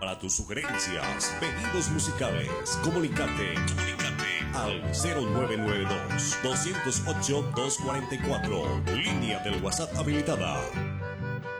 Para tus sugerencias, pedidos musicales, comunicate al 0992-208-244. Línea del WhatsApp habilitada.